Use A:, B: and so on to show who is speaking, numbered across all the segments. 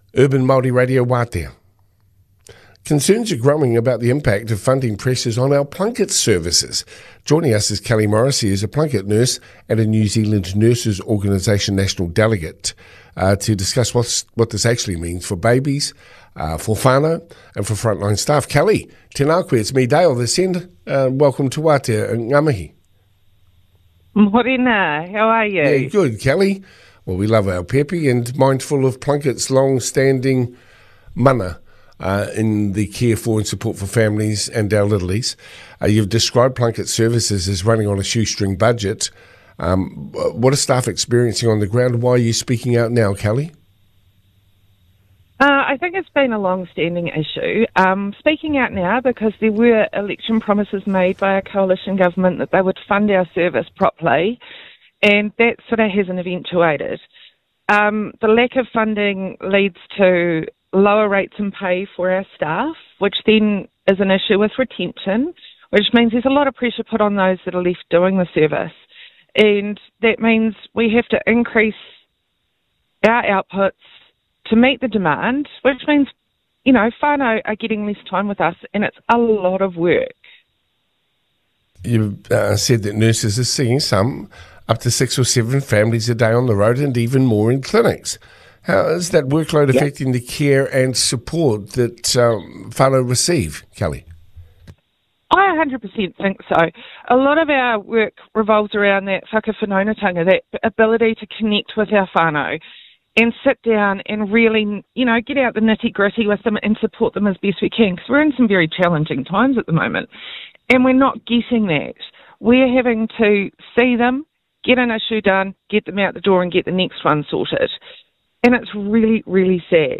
A: Urban Māori Radio Wātea. Concerns are growing about the impact of funding pressures on our Plunket services. Joining us is Kelly Morrissey, who's a Plunket nurse and a New Zealand Nurses Organisation National Delegate, to discuss what this actually means for babies, for whānau and for frontline staff. Kelly, tēnā koe, it's me, Dale, the send. Welcome to Wātea, ngā mihi.
B: Morena, how are you?
A: Yeah, good, Kelly. Well, we love our pepe and mindful of Plunket's long-standing mana in the care for and support for families and our littlies. You've described Plunket services as running on a shoestring budget. What are staff experiencing on the ground? Why are you speaking out now, Kelly?
B: I think it's been a long-standing issue. Speaking out now because there were election promises made by a coalition government that they would fund our service properly, and that sort of hasn't eventuated. The lack of funding leads to lower rates and pay for our staff, which then is an issue with retention, which means there's a lot of pressure put on those that are left doing the service. And that means we have to increase our outputs to meet the demand, which means, whānau are getting less time with us, and it's a lot of work.
A: You've said that nurses are seeing some up to 6 or 7 families a day on the road and even more in clinics. How is that workload affecting the care and support that whānau receive, Kelly?
B: I 100% think so. A lot of our work revolves around that whakawhanaungatanga, that ability to connect with our whānau and sit down and really, get out the nitty-gritty with them and support them as best we can, because we're in some very challenging times at the moment, and we're not getting that. We're having to see them, get an issue done, get them out the door and get the next one sorted. And it's really, really sad.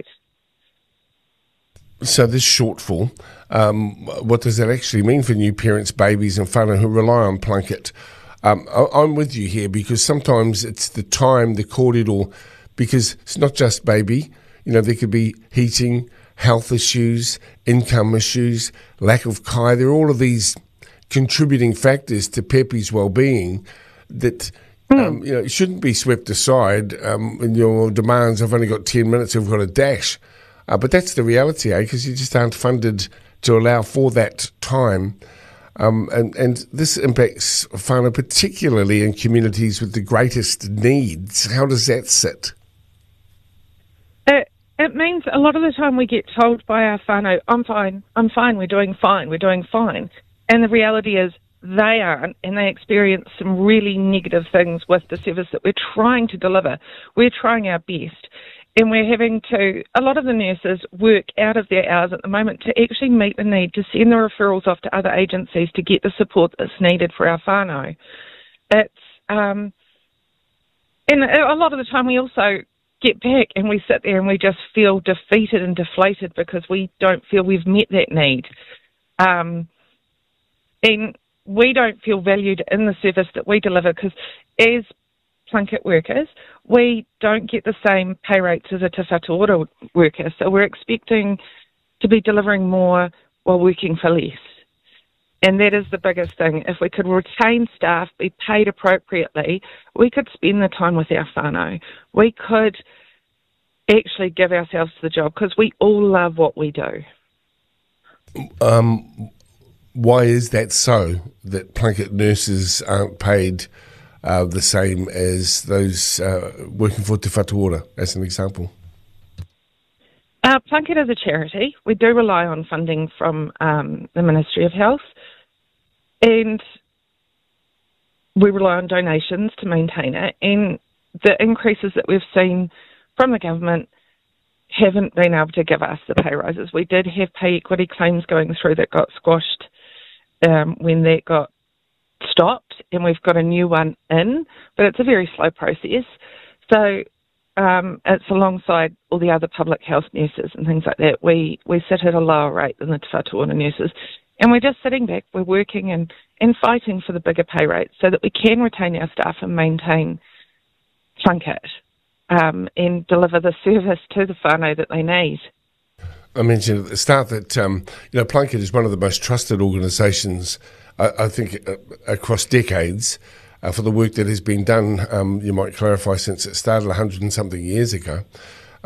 A: So this shortfall, what does that actually mean for new parents, babies and whānau who rely on Plunket? I'm with you here because sometimes it's the time, the kōrero, because it's not just baby. There could be heating, health issues, income issues, lack of kai. There are all of these contributing factors to Pepe's well-being that shouldn't be swept aside in your demands. I've only got 10 minutes, I've got a dash. But that's the reality, because you just aren't funded to allow for that time. And this impacts whānau, particularly in communities with the greatest needs. How does that sit?
B: It means a lot of the time we get told by our whānau, I'm fine, we're doing fine. And the reality is they aren't, and they experience some really negative things with the service that we're trying to deliver. We're trying our best, and we're having to, a lot of the nurses work out of their hours at the moment to actually meet the need to send the referrals off to other agencies to get the support that's needed for our whānau. It's, and a lot of the time we also get back and we sit there and we just feel defeated and deflated because we don't feel we've met that need. And we don't feel valued in the service that we deliver because as Plunket workers, we don't get the same pay rates as a Te Whatu Ora worker. So we're expecting to be delivering more while working for less. And that is the biggest thing. If we could retain staff, be paid appropriately, we could spend the time with our whānau. We could actually give ourselves to the job because we all love what we do.
A: Why is that so, that Plunket nurses aren't paid the same as those working for Te Whatu Ora, as an example?
B: Plunket is a charity. We do rely on funding from the Ministry of Health, and we rely on donations to maintain it. And the increases that we've seen from the government haven't been able to give us the pay rises. We did have pay equity claims going through that got squashed when that got stopped, and we've got a new one in, but it's a very slow process. So it's alongside all the other public health nurses and things like that. We sit at a lower rate than the Te Whatu Ora nurses, and we're just sitting back. We're working and fighting for the bigger pay rates so that we can retain our staff and maintain Plunket and deliver the service to the whānau that they need.
A: I mentioned at the start that Plunket is one of the most trusted organisations, I think, across decades for the work that has been done. You might clarify, since it started 100 and something years ago.